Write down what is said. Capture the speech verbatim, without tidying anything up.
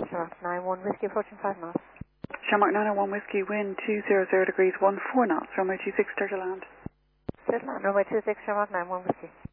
Shamrock nine one Whiskey approaching five knots. Shamrock nine one Whiskey, wind two hundred degrees, one four knots, runway two six, clear to land. Clear to land, runway two six, Shamrock nine one Whiskey.